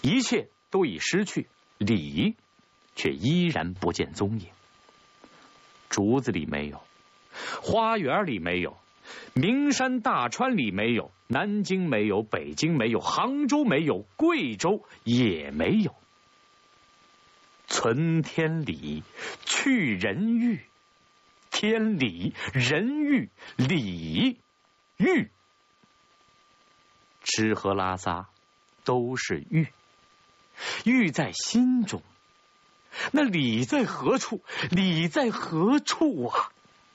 一切都已失去，李却依然不见踪影。竹子里没有，花园里没有，名山大川里没有，南京没有，北京没有，杭州没有，贵州也没有。存天理，去人欲。天理，人欲，理欲。吃喝拉撒都是欲，欲在心中。那理在何处？理在何处啊？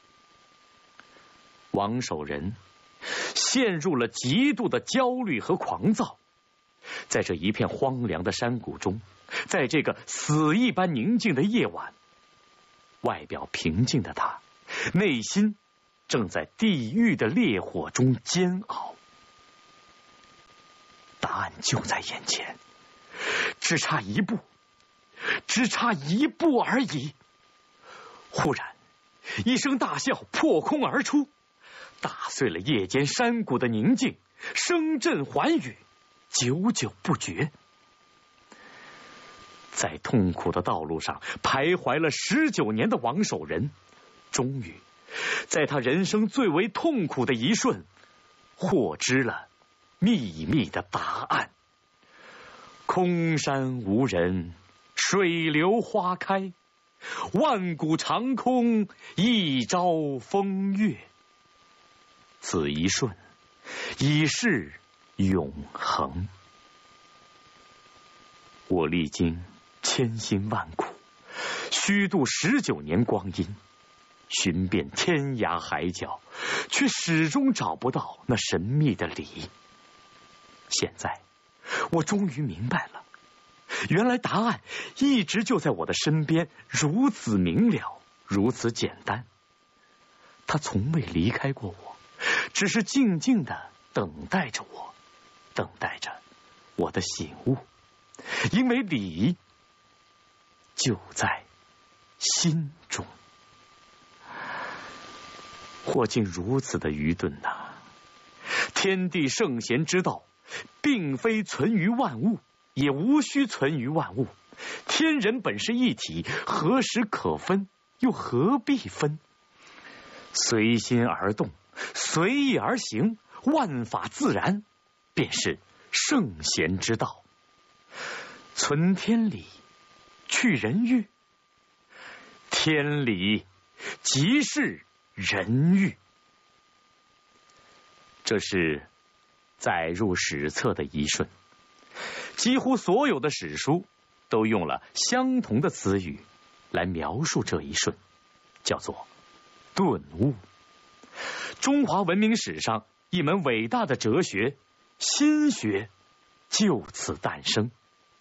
王守仁陷入了极度的焦虑和狂躁，在这一片荒凉的山谷中，在这个死一般宁静的夜晚，外表平静的他，内心正在地狱的烈火中煎熬。答案就在眼前，只差一步，只差一步而已。忽然一声大笑破空而出，打碎了夜间山谷的宁静，声震寰宇，久久不绝。在痛苦的道路上徘徊了19年的王守仁，终于在他人生最为痛苦的一瞬，获知了秘密的答案。空山无人，水流花开，万古长空，一朝风月。此一瞬，已是永恒。我历经千辛万苦，虚度19年光阴，寻遍天涯海角，却始终找不到那神秘的理。现在我终于明白了，原来答案一直就在我的身边，如此明了，如此简单。他从未离开过我，只是静静地等待着我，等待着我的醒悟，因为理就在心中。我竟如此的愚钝呐！天地圣贤之道，并非存于万物，也无需存于万物。天人本是一体，何时可分？又何必分？随心而动，随意而行，万法自然，便是圣贤之道。存天理，去人欲。天理即是人欲。这是载入史册的一瞬，几乎所有的史书都用了相同的词语来描述这一瞬，叫做顿悟。中华文明史上一门伟大的哲学心学就此诞生。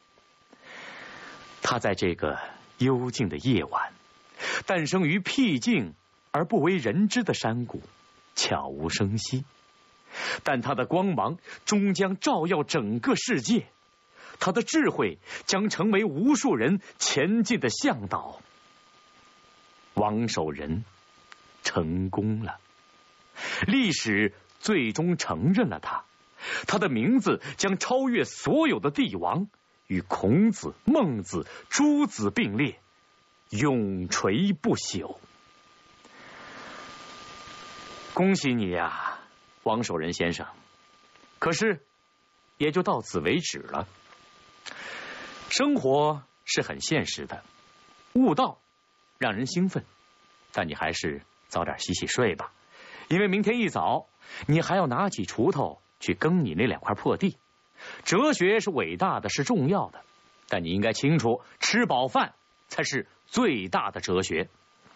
它在这个幽静的夜晚，诞生于僻静而不为人知的山谷，悄无声息，但它的光芒终将照耀整个世界，它的智慧将成为无数人前进的向导。王守仁成功了，历史最终承认了他，他的名字将超越所有的帝王，与孔子、孟子、诸子并列，永垂不朽。恭喜你呀，王守仁先生！可是也就到此为止了。生活是很现实的，悟道让人兴奋，但你还是早点洗洗睡吧，因为明天一早你还要拿起锄头去耕你那2块破地。哲学是伟大的，是重要的，但你应该清楚，吃饱饭才是最大的哲学。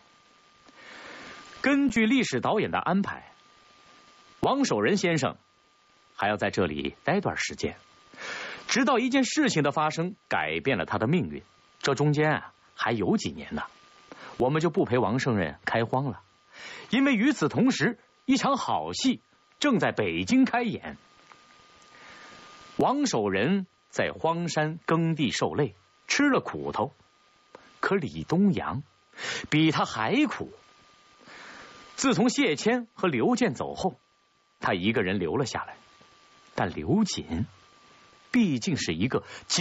根据历史导演的安排，王守仁先生还要在这里待段时间，直到一件事情的发生改变了他的命运。这中间还有几年呢，我们就不陪王圣人开荒了，因为与此同时，一场好戏正在北京开演。王守仁在荒山耕地受累，吃了苦头，可李东阳比他还苦。自从谢谦和刘健走后，他一个人留了下来，但刘瑾毕竟是一个